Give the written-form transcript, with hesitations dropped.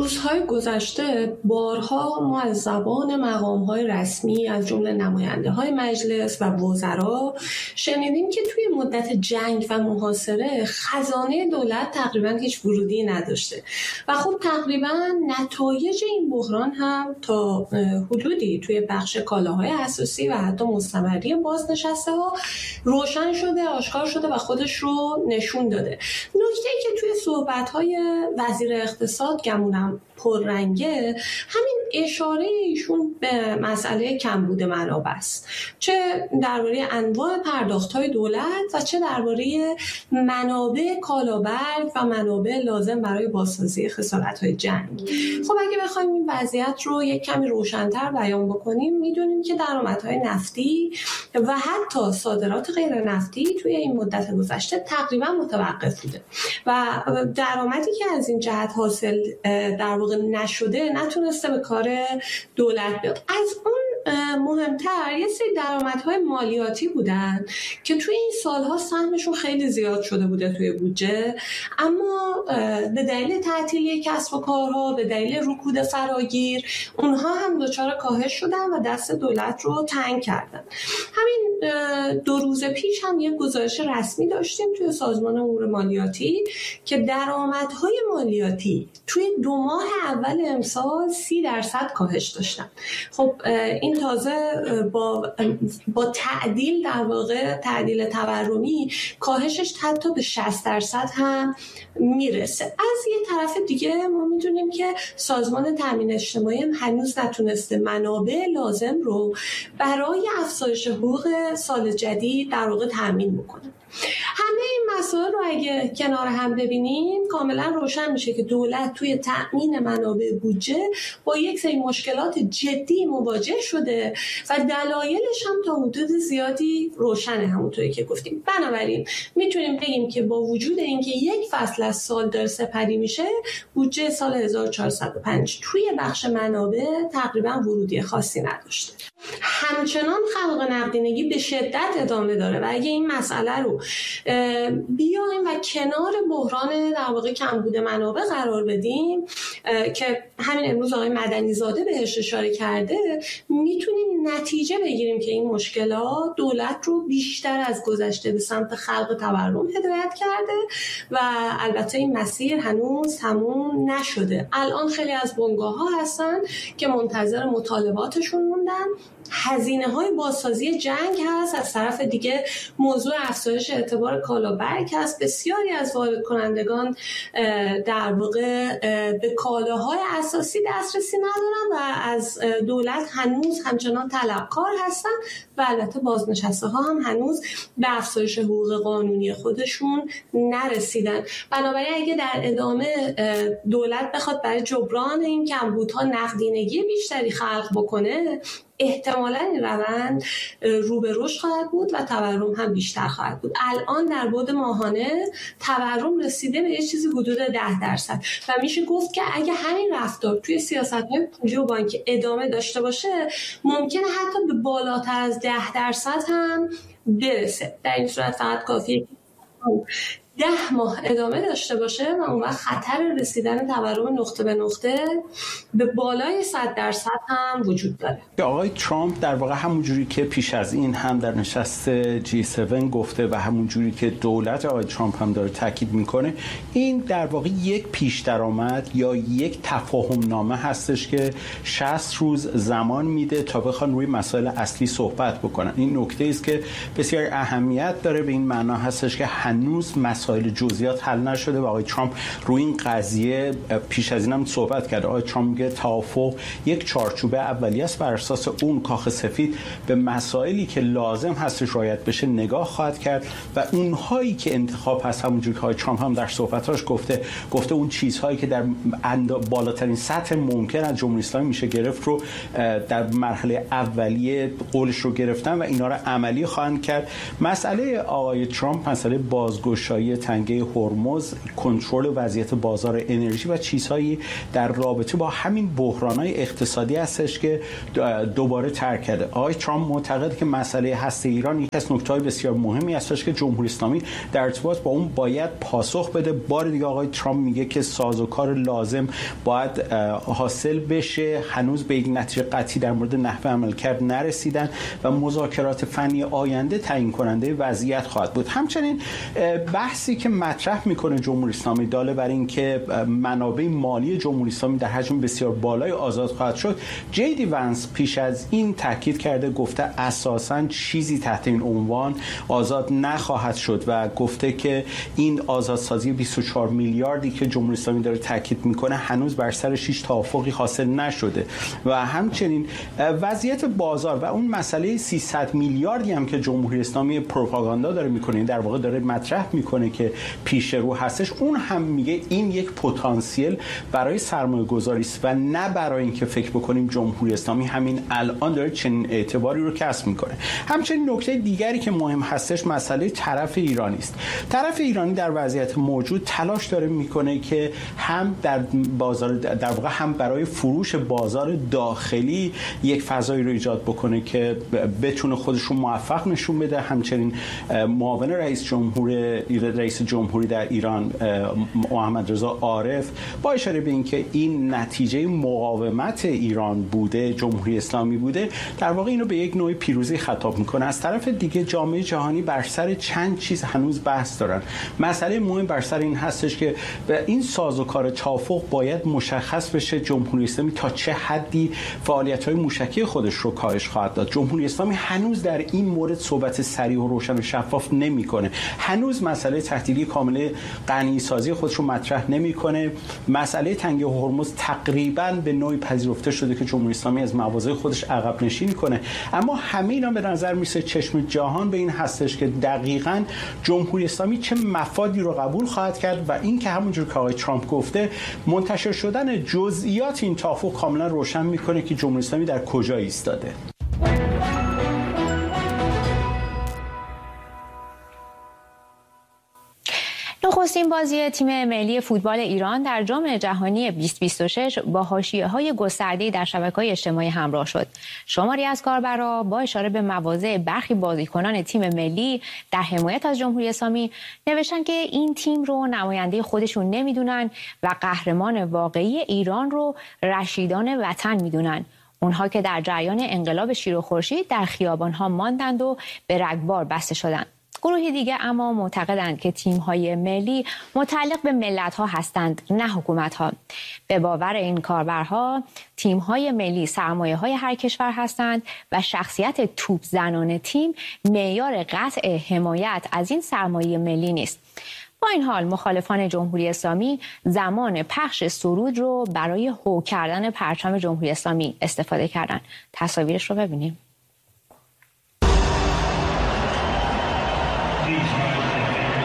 روزهای گذشته بارها ما از زبان مقام‌های رسمی از جمله نماینده‌های مجلس و وزرا شنیدیم که توی مدت جنگ و محاصره خزانه دولت تقریبا هیچ ورودی نداشته و خب تقریبا نتایج این بحران هم تا حدودی توی بخش کالاهای اساسی و حتی مستمری بازنشسته‌ها روشن شده، آشکار شده و خودش رو نشون داده. نکته‌ای که توی صحبت‌های وزیر اقتصاد گمونم پررنگه همین اشاره ایشون به مسئله کمبود منابع است، چه درباره انواع پرداخت‌های دولت و چه درباره منابع کالابرگ و منابع لازم برای بازسازی خسارت‌های جنگ. خب اگه بخوایم این وضعیت رو یک کمی روشن‌تر بیان بکنیم، می‌دونیم که درآمدهای نفتی و حتی صادرات غیر نفتی توی این مدت گذشته تقریبا متوقف بوده و درآمدی که از این جهت حاصل در واقع نشده نتونسته به کار دولت بیاد. از اون مهمتر یه سری درآمدهای مالیاتی بودن که توی این سالها سهمشون خیلی زیاد شده بوده توی بودجه، اما به دلیل تعطیلی کسب و کارها، به دلیل رکود فراگیر، اونها هم دچار کاهش شدن و دست دولت رو تنگ کردن. همین 2 روز پیش هم یک گزارش رسمی داشتیم توی سازمان امور مالیاتی که درآمدهای مالیاتی توی 2 ماه اول امسال 30% کاهش داشتن. خب این تازه با تعدیل در واقع تعدیل تورمی کاهشش حتی به 60% هم میرسه. از یه طرف دیگه ما میدونیم که سازمان تامین اجتماعی هنوز نتونسته منابع لازم رو برای افزایش حقوق سال جدید در واقع تامین بکنه. همه این مسائل رو اگه کنار هم ببینیم کاملا روشن میشه که دولت توی تأمین منابع بودجه با یک سری مشکلات جدی مواجه شده و دلایلش هم تا حدود زیادی روشنه، همونطوری که گفتیم. بنابراین میتونیم بگیم که با وجود اینکه یک فصل از سال داره سپری میشه، بودجه سال 1405 توی بخش منابع تقریبا ورودی خاصی نداشته. همچنان خلق نقدینگی به شدت ادامه داره و اگه این مسئله رو بیایم و کنار بحران در واقع کمبود منابع قرار بدیم که همین امروز آقای مدنی زاده بهش اشاره کرده، میتونیم نتیجه بگیریم که این مشکلات دولت رو بیشتر از گذشته به سمت خلق تورم هدایت کرده و البته این مسیر هنوز تموم نشده. الان خیلی از بنگاه‌ها هستن که منتظر مطالباتشون موندن. هزینه‌های بازسازی جنگ هست، از طرف دیگه موضوع افزایش اعتبار کالابرگ هست. بسیاری از وارد کنندگان در واقع به کالاهای اساسی دسترسی ندارن و از دولت هنوز همچنان طلبکار هستن و البته بازنشسته ها هم هنوز به افزایش حقوق قانونی خودشون نرسیدن. بنابراین اگه در ادامه دولت بخواد برای جبران این کمبودها نقدینگی بیشتری خلق بکنه، احتمالاً این روند رو به رشد خواهد بود و تورم هم بیشتر خواهد بود. الان در بعد ماهانه تورم رسیده به یه چیزی حدود 10% و میشه گفت که اگه همین رفتار توی سیاست‌های پولی و بانکی ادامه داشته باشه، ممکنه حتی به بالاتر از 10% هم برسه. در این صورت فقط کافیه 10 ماه ادامه داشته باشه و اون وقت خطر رسیدن تورم نقطه به نقطه به بالای 100% هم وجود داره. آقای ترامپ در واقع همونجوری که پیش از این هم در نشست G7 گفته و همونجوری که دولت آقای ترامپ هم داره تاکید میکنه، این در واقع یک پیش درآمد یا یک تفاهم نامه هستش که 60 روز زمان میده تا بخوان روی مسائل اصلی صحبت بکنن. این نکته است که بسیار اهمیت داره، به این معنا هستش که هنوز مسائل جزئیات حل نشده و آقای ترامپ روی این قضیه پیش از این هم صحبت کرده. آقای ترامپ میگه توافق یک چارچوب اولیه است، بر اساس اون کاخ سفید به مسائلی که لازم هستش رعایت بشه نگاه خواهد کرد و اونهایی که انتخاب هست، همونجوری که آقای ترامپ هم در صحبتاش گفته اون چیزهایی که در بالاترین سطح ممکن از جمهوری اسلامی میشه گرفت رو در مرحله اولیه قولش رو گرفتن و اینا رو عملی خواهند کرد. مسئله آقای ترامپ مسئله بازگشایی مسئله تنگه هرمز، کنترل وضعیت بازار انرژی و چیزهایی در رابطه با همین بحران‌های اقتصادی هستش که دوباره ترک کرده. آقای ترامپ معتقده که مسئله هسته ایران یک از نکته‌های بسیار مهمی هستش که جمهوری اسلامی در ارتباط با اون باید پاسخ بده. بار دیگه آقای ترامپ میگه که سازوکار لازم باید حاصل بشه. هنوز به یک نتیجه قطعی در مورد نحوه عملکرد نرسیدن و مذاکرات فنی آینده تعیین کننده وضعیت خواهد بود. همچنین بحثی که مطرح میکنه جمهوری اسلامی داله بر این که منابع مالی جمهوری اسلامی در حجم بسیار بالای آزاد خواهد شد. جی دی ونس پیش از این تاکید کرده، گفته اساساً چیزی تحت این عنوان آزاد نخواهد شد و گفته که این آزادسازی 24 میلیاردی که جمهوری اسلامی داره تاکید میکنه هنوز بر سرش هیچ توافقی حاصل نشده و همچنین وضعیت بازار و اون مسئله 300 میلیاردی هم که جمهوری اسلامی پروپاگاندا داره میکنه، در واقع داره مطرح میکنه که پیش رو هستش، اون هم میگه این یک پتانسیل برای سرمایه گذاری است و نه برای اینکه فکر بکنیم جمهوری اسلامی همین الان داره چنین اعتباری رو کسب میکنه. همچنین نکته دیگری که مهم هستش مسئله طرف ایرانی است. طرف ایرانی در وضعیت موجود تلاش داره میکنه که هم در بازار در واقع هم برای فروش بازار داخلی یک فضایی رو ایجاد بکنه که بتونه خودش رو موفق نشون بده. همچنین معاون رئیس جمهوری در ایران محمد رضا عارف با اشاره به اینکه این نتیجه مقاومت ایران بوده، جمهوری اسلامی بوده، در واقع اینو به یک نوع پیروزی خطاب میکنه. از طرف دیگه جامعه جهانی بر سر چند چیز هنوز بحث دارن. مسئله مهم بر سر این هستش که به این سازوکار توافق باید مشخص بشه جمهوری اسلامی تا چه حدی فعالیت‌های موشکی خودش رو کاهش خواهد داد. جمهوری اسلامی هنوز در این مورد صحبت صریح و روشن و شفاف نمی‌کنه. هنوز مسئله تهدیدی کامل غنی‌سازی خودش رو مطرح نمی‌کنه. مسئله تنگه هرمز تقریباً به نوعی پذیرفته شده که جمهوری اسلامی از مواضع خودش عقب نشینی کنه، اما همینا به نظر میسه چشم جهان به این هستش که دقیقاً جمهوری اسلامی چه مفادی رو قبول خواهد کرد و این که همونجور که آقای ترامپ گفته منتشر شدن جزئیات این توافق کاملا روشن میکنه که جمهوری اسلامی در کجا ایستاده. نخستین بازی تیم ملی فوتبال ایران در جام جهانی 2026 با حاشیه‌های گسترده‌ای در شبکه‌های اجتماعی همراه شد. شماری از کاربران با اشاره به مواضع برخی بازیکنان تیم ملی در حمایت از جمهوری اسلامی نوشتن که این تیم رو نماینده خودشون نمیدونن و قهرمان واقعی ایران رو رشیدان وطن میدونن. اونها که در جریان انقلاب شیر و خورشید در خیابان‌ها ماندند و به رگبار بسته شدند. گروهی دیگه اما معتقدند که تیم‌های ملی متعلق به ملت‌ها هستند، نه حکومت‌ها. به باور این کاربرها تیم‌های ملی سرمایه‌های هر کشور هستند و شخصیت توپ زنان تیم معیار قطع حمایت از این سرمایه ملی نیست. با این حال مخالفان جمهوری اسلامی زمان پخش سرود رو برای هو کردن پرچم جمهوری اسلامی استفاده کردند. تصاویرش رو ببینیم.